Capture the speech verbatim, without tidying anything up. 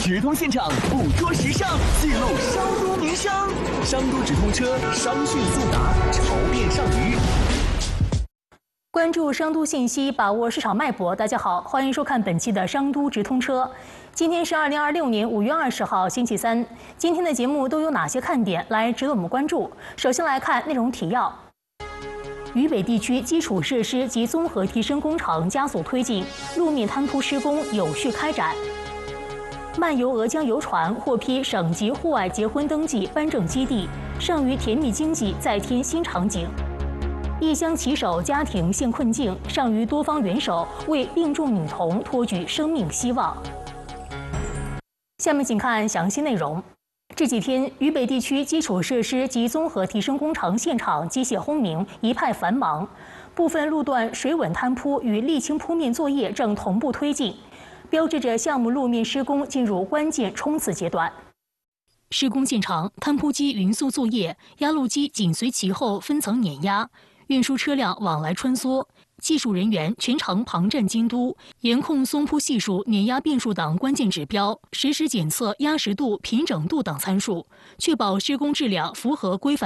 直通现场，捕捉时尚，记录商都名声。商都直通车，商讯速达，潮变上鱼。 关注商都信息，把握市场脉搏。大家好，欢迎收看本期的商都直通车。今天是二零二六年五月二十号，星期三。今天的节目都有哪些看点来值得我们关注？首先来看内容提要。渝北地区基础设施及综合提升工程加速推进，路面摊铺施工有序开展。漫游俄江游船获批省级户外结婚登记颁证基地，剩余甜蜜经济再添新场景。一乡骑手家庭陷困境，上虞多方元首为病重女童托举生命希望。下面请看详细内容。这几天，渝北地区基础设施及综合提升工程现场机械轰鸣，一派繁忙。部分路段水稳摊铺与沥青铺面作业正同步推进，标志着项目路面施工进入关键冲刺阶段。施工现场，摊铺机匀速作业，压路机紧随其后分层碾压。运输车辆往来穿梭，技术人员全程旁站监督，严控松铺系数、碾压变数等关键指标，实时检测压实度、平整度等参数，确保施工质量符合规范。